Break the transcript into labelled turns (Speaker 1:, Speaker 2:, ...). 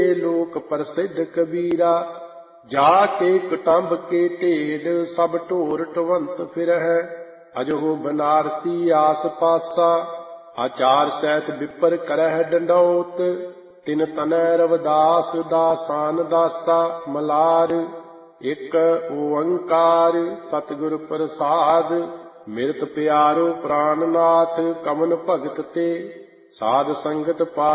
Speaker 1: ਲੋਕ ਪ੍ਰਸਿੱਧ ਕਬੀਰਾ। ਜਾ ਕੇ ਕਟੰਬ ਕੇ ਢੇਡ ਸਭ ਢੋਰ ਢਵੰਤ ਫਿਰਹਿ। ਅਜਹੁ ਬਨਾਰਸੀ ਆਸ ਪਾਸਾ ਆਚਾਰ ਸਹਿਤ ਵਿਪਰ ਕਰਹਿ ਡੰਡੌਤ। ਤਿਨ ਤਨੈ ਰਵਿਦਾਸ ਦਾਸਾਨ ਦਾਸਾ ਮਲਾਰ। ਇਕ ਓੰਕਾਰ ਸਤਿਗੁਰ ਪ੍ਰਸਾਦ ਮਿਰਤ ਪਿਆਰੋ ਪ੍ਰਾਨਨਾਥ। ਕਮਨ ਭਗਤ ਤੇ ਸਾਧ ਸੰਗਤ ਪਾ